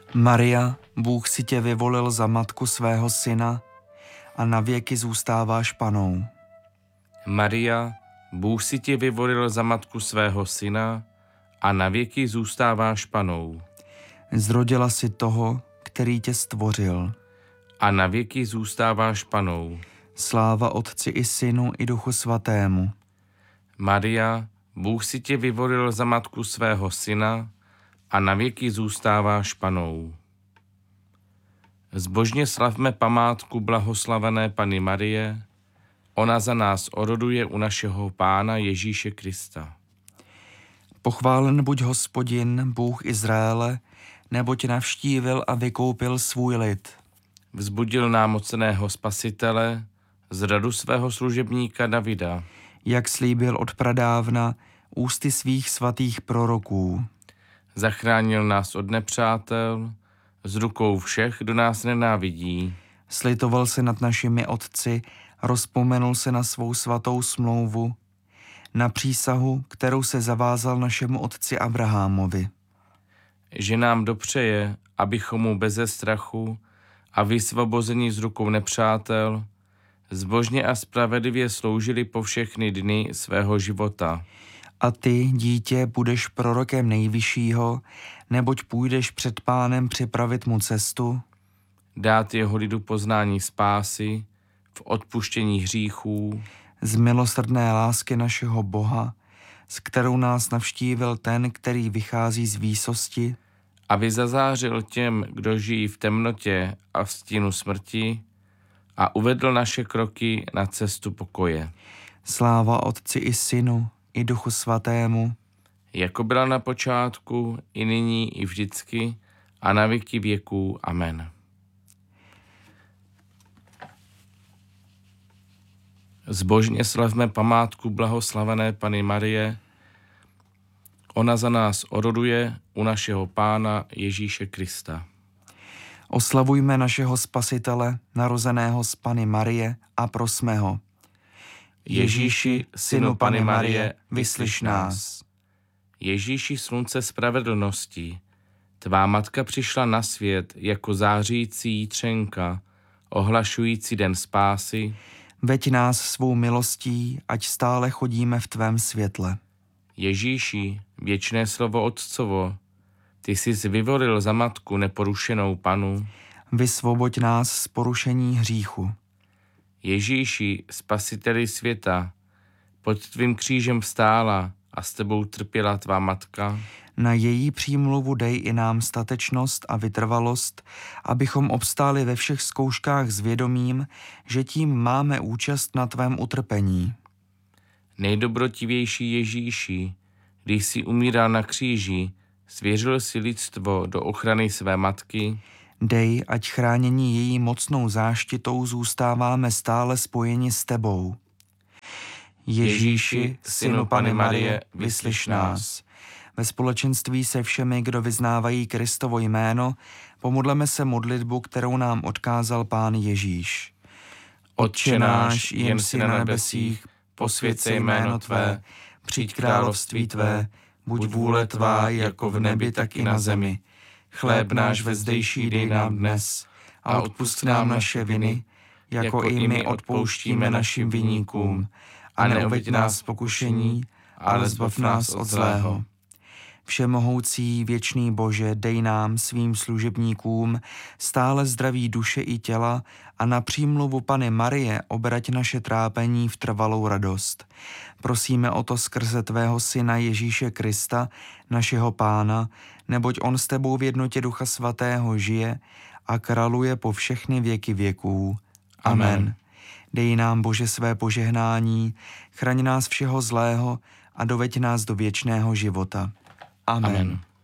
Maria, Bůh si tě vyvolil za matku svého syna a navěky zůstáváš panou. Maria, Bůh si tě vyvolil za matku svého syna a navěky zůstáváš panou. Zrodila si toho, který tě stvořil. A navěky zůstáváš panou. Sláva Otci i Synu i Duchu Svatému. Maria, Bůh si tě vyvolil za matku svého syna a navěky zůstáváš panou. Zbožně slavme památku blahoslavené Panny Marie, ona za nás oroduje u našeho Pána Ježíše Krista. Pochválen buď Hospodin, Bůh Izraele, neboť navštívil a vykoupil svůj lid. Vzbudil nám mocného Spasitele z radu svého služebníka Davida. Jak slíbil od pradávna ústy svých svatých proroků. Zachránil nás od nepřátel, z rukou všech, kdo nás nenávidí. Slitoval se nad našimi otci, rozpomenul se na svou svatou smlouvu, na přísahu, kterou se zavázal našemu otci Abrahamovi. Že nám dopřeje, abychom mu beze strachu a vysvobození z rukou nepřátel zbožně a spravedlivě sloužili po všechny dny svého života. A ty, dítě, budeš prorokem Nejvyššího, neboť půjdeš před Pánem připravit mu cestu, dát jeho lidu poznání spásy v odpuštění hříchů, z milosrdné lásky našeho Boha, s kterou nás navštívil ten, který vychází z výsosti, aby zazářil těm, kdo žijí v temnotě a v stínu smrti, a uvedl naše kroky na cestu pokoje. Sláva Otci i Synu i Duchu Svatému, jako byla na počátku, i nyní, i vždycky, a na věky věků. Amen. Zbožně slavme památku blahoslavené Panny Marie, ona za nás oroduje u našeho Pána Ježíše Krista. Oslavujme našeho Spasitele, narozeného z Panny Marie, a prosme ho. Ježíši, synu Panny Marie, vyslyš nás. Ježíši, slunce spravedlnosti, tvá matka přišla na svět jako zářící jitřenka, ohlašující den spásy. Veď nás svou milostí, ať stále chodíme v tvém světle. Ježíši, věčné slovo Otcovo, ty jsi vyvolil za matku neporušenou Panu. Vysvoboď nás z porušení hříchu. Ježíši, spasiteli světa, pod tvým křížem vstála a s tebou trpěla tvá matka. Na její přímluvu dej i nám statečnost a vytrvalost, abychom obstáli ve všech zkouškách s vědomím, že tím máme účast na tvém utrpení. Nejdobrotivější Ježíši, když jsi umíral na kříži, svěřil si lidstvo do ochrany své matky. Dej, ať chránění její mocnou záštitou zůstáváme stále spojeni s tebou. Ježíši, synu Panny Marie, vyslyš nás. Ve společenství se všemi, kdo vyznávají Kristovo jméno, pomodleme se modlitbu, kterou nám odkázal Pán Ježíš. Otče náš, jen jsi na nebesích, posvěť se jméno tvé, přijď království tvé, buď vůle tvá jako v nebi, tak i na zemi. Chléb náš vezdejší dej nám dnes a odpusť nám naše viny, jako i my odpouštíme našim viníkům. A neuveď nás v pokušení, ale zbav nás od zlého. Všemohoucí věčný Bože, dej nám, svým služebníkům, stále zdraví duše i těla a na přímluvu Panny Marie obrať naše trápení v trvalou radost. Prosíme o to skrze tvého Syna Ježíše Krista, našeho Pána, neboť on s tebou v jednotě Ducha Svatého žije a králuje po všechny věky věků. Amen. Dej nám, Bože, své požehnání, chraň nás všeho zlého a doveď nás do věčného života. Amen.